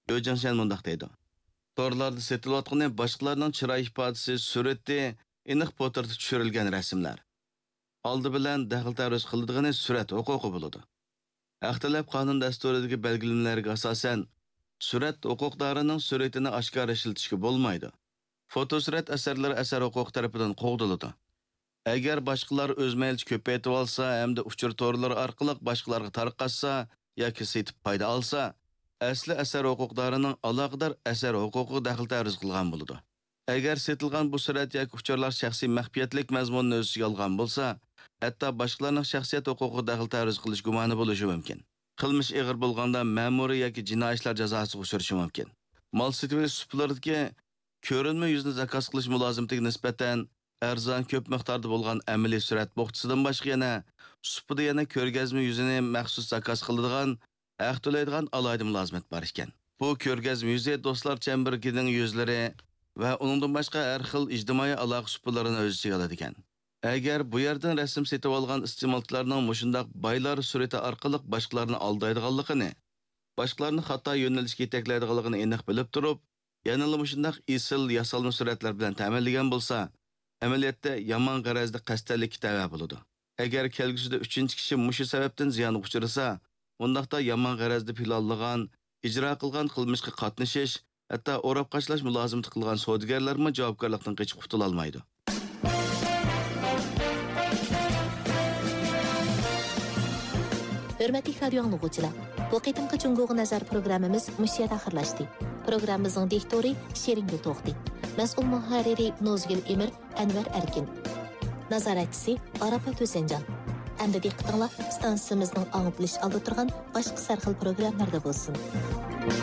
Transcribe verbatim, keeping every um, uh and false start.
Yu Jingshan mundaq deydi. Torlarda setilayotgani boshqalarning chiroy ifodasi, surati, aniq portretda tushirilgan rasmlar. Oldi bilan daxl taruz qiladigan surat huquqi bo'ladi. Haq talab qonun dasturidagi belgilanmalarga asosan surat huquqdorining suratini oshkor ishlatishga bo'lmaydi. Fotosurat asarlari asar huquq tarafidan qo'g'diladi. Agar boshqalar o'z maylicha ko'paytib olsa hamda uchur to'rlari orqali boshqalarga tarqatsa yoki setib foyda olsa, asli asar huquqdorining aloqador asar huquqi daxl taruz qilgan bo'ladi. Agar setilgan bu surat yoki uchurlar shaxsiy maxfiyatlik mazmunini o'z ichiga olgan bo'lsa, hatto boshqalarning shaxsiyat huquqi daxl taruz qilish gumoni bo'lishi mumkin. Qilmish ig'ir bo'lganda ma'muriy yoki jinoiy ishlar jazosiga uchrashi mumkin. Mol setish suplardagi ko'rinma yuzni zakaz qilish mulozimatiga nisbatan arzon ko'p miqdorda bo'lgan amaliy surat bo'xtisidan boshqa yana supida yana ko'rgazma yuzini maxsus zakaz qiladigan, haq to'laydigan alohida mulozimat bor ekan. Bu ko'rgazma yuzi do'stlar chembirgining yuzlari va uningdan boshqa har xil ijtimoiy aloqa supalarini o'z ichiga oladi ekan. Agar bu yerdan rasm setib olgan iste'molchilarning mushundaq baylar surati orqali boshqalarni aldaydiganligini, boshqalarni xato yo'nalishga yetaklaydiganligini aniq bilib turib, yanada mushundaq isil yasalma suratlar bilan ta'minlagan bo'lsa, amaliyotda yomon g'arazli qasdlik tava bo'ladi. Agar kelgusida uchinchi kishi mushu sababdan ziyonga uchrasa, undaqda yomon g'arazli planlagan, ijro qilgan qilmishga qatnashish, hatto o'rab qashlash mulozimati qilgan savdogarlarmi javobgarlikdan qochib qutula olmaydi. Hörmətli radio dinləyicilər, bu qitimqi Cungo'ga nazar proqramımız müsiyat axırlaşdı. Proqramımızın diktori Şeringül To'xti, mas'ul muharriri Nozgul Emir, Anvar Erkin, nazoratchisi Arafat O'senjan. Endi diqqətinizlər stansiyamızın anglitish aldı turgan başqa sarxil proqramlarda bo'lsin.